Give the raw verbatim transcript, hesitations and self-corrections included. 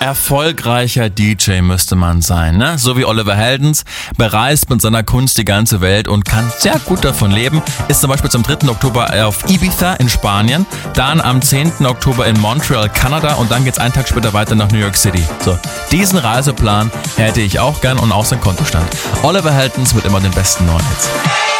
erfolgreicher D J müsste man sein, ne? So wie Oliver Heldens, bereist mit seiner Kunst die ganze Welt und kann sehr gut davon leben. Ist zum Beispiel zum dritten Oktober auf Ibiza in Spanien, dann am zehnten Oktober in Montreal, Kanada und dann geht's einen Tag später weiter nach New York City. So, diesen Reiseplan hätte ich auch gern und auch sein Kontostand. Oliver Heldens mit immer den besten neuen Hits.